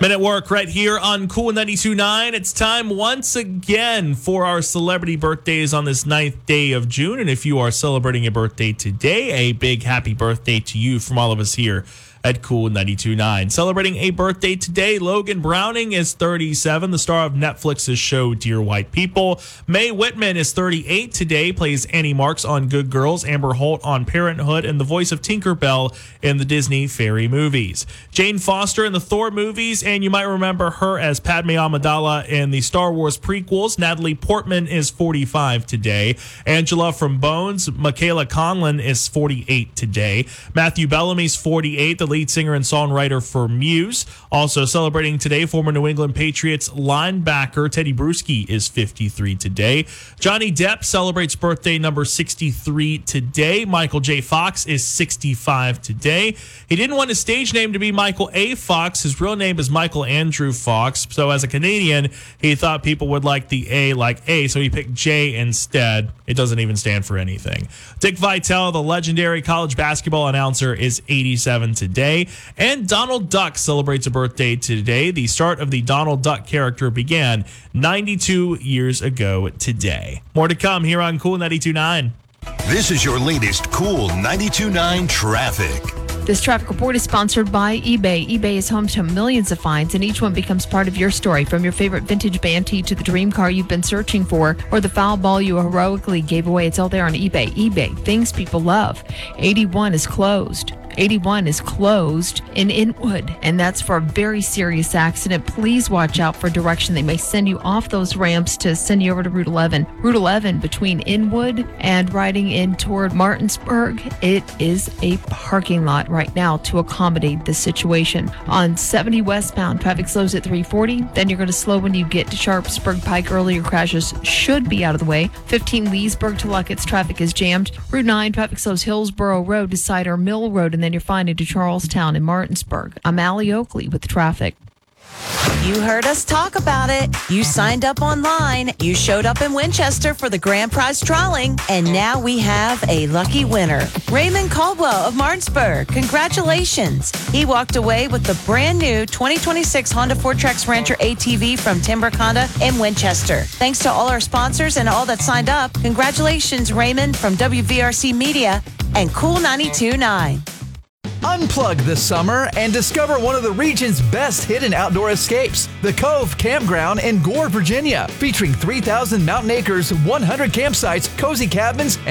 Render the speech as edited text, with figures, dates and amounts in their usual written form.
Men at Work right here on Cool 92.9. It's time once again for our celebrity birthdays on this 9th day of June. And if you are celebrating a birthday today, a big happy birthday to you from all of us here at Cool 92.9. Celebrating a birthday today, Logan Browning is 37, the star of Netflix's show Dear White People. Mae Whitman is 38 today, plays Annie Marks on Good Girls, Amber Holt on Parenthood, and the voice of Tinker Bell in the Disney Fairy movies. Jane Foster in the Thor movies, and you might remember her as Padme Amidala in the Star Wars prequels. Natalie Portman is 45 today. Angela from Bones, Michaela Conlon is 48 today. Matthew Bellamy's 48, the lead singer and songwriter for Muse. Also celebrating today, former New England Patriots linebacker Teddy Bruschi is 53 today. Johnny Depp celebrates birthday number 63 today. Michael J. Fox is 65 today. He didn't want his stage name to be Michael A. Fox. His real name is Michael Andrew Fox. So as a Canadian, he thought people would like the A like A, so he picked J instead. It doesn't even stand for anything. Dick Vitale, the legendary college basketball announcer, is 87 today. And Donald Duck celebrates a birthday today. The start of the Donald Duck character began 92 years ago today. More to come here on Cool 92.9. This is your latest Cool 92.9 traffic. This traffic report is sponsored by eBay. eBay is home to millions of finds, and each one becomes part of your story. From your favorite vintage Banty to the dream car you've been searching for, or the foul ball you heroically gave away. It's all there on eBay. eBay, things people love. 81 is closed. 81 is closed in Inwood, and that's for a very serious accident. Please watch out for direction. They may send you off those ramps to send you over to Route 11. Route 11 between Inwood and riding in toward Martinsburg. It is a parking lot right now to accommodate this situation. On 70 westbound, traffic slows at 340. Then you're going to slow when you get to Sharpsburg Pike. Earlier crashes should be out of the way. 15 Leesburg to Luckett's traffic is jammed. Route 9, traffic slows Hillsborough Road to Cider Mill Road, and then you're finding to Charlestown and Martinsburg. I'm Allie Oakley with the traffic. You heard us talk about it. You signed up online. You showed up in Winchester for the grand prize drawing. And now we have a lucky winner. Raymond Caldwell of Martinsburg. Congratulations. He walked away with the brand new 2026 Honda Ford Trax Rancher ATV from Tim Burke Honda in Winchester. Thanks to all our sponsors and all that signed up. Congratulations, Raymond, from WVRC Media and Cool 92.9. Unplug this summer and discover one of the region's best hidden outdoor escapes, the Cove Campground in Gore, Virginia, featuring 3,000 mountain acres, 100 campsites, cozy cabins,